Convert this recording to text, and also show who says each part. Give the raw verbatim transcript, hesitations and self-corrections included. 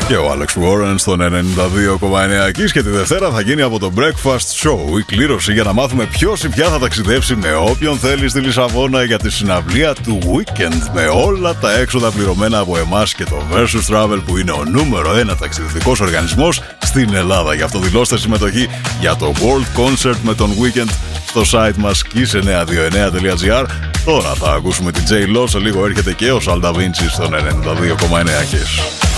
Speaker 1: Και ο Alex Warren στον ενενήντα δύο κόμμα εννέα Kiss. Και τη Δευτέρα θα γίνει από το Breakfast Show η κλήρωση για να μάθουμε ποιος ή ποια θα ταξιδέψει με όποιον θέλει στη Λισαβόνα για τη συναυλία του Weekend. Με όλα τα έξοδα πληρωμένα από εμάς και το Versus Travel, που είναι ο νούμερο ένα ταξιδιωτικός οργανισμός στην Ελλάδα. Γι' αυτό δηλώστε συμμετοχή για το World Concert με τον Weekend στο site μας kiss εννιακόσια είκοσι εννέα τελεία gr. Τώρα θα ακούσουμε την J-Lo, σε λίγο έρχεται και ο Salda Vinci στον ενενήντα δύο κόμμα εννέα Kiss.